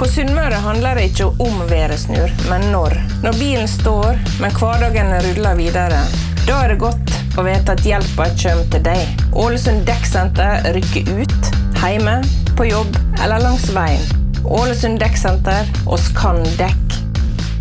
På Sunnmøre handler det ikke om væresnur, men når. Når bilen står, men hverdagen ruller videre, da det godt å vite at hjelpa kommer til deg. Ålesund Dekksenter rykker ut, hjemme, på jobb eller langs veien. Ålesund Dekksenter, oss kan dekk.